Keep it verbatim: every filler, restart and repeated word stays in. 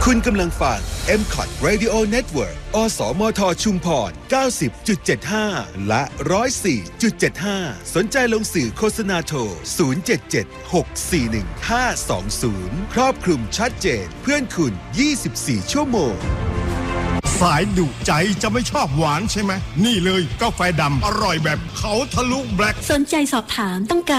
คุณกำลังฟัง เอ็ม คอท Radio Network อสมทชุมพร เก้าสิบจุดเจ็ดห้า และ หนึ่งศูนย์สี่จุดเจ็ดห้า สนใจลงสื่อโฆษณาโทร ศูนย์ เจ็ด เจ็ด หก สี่ หนึ่ง ห้า สอง ศูนย์ ครอบคลุมชัดเจนเพื่อนคุณ ยี่สิบสี่ ชั่วโมงสายดุใจจะไม่ชอบหวานใช่ไหมนี่เลยกาแฟดำอร่อยแบบเขาทะลุแบล็คสนใจสอบถามต้องการ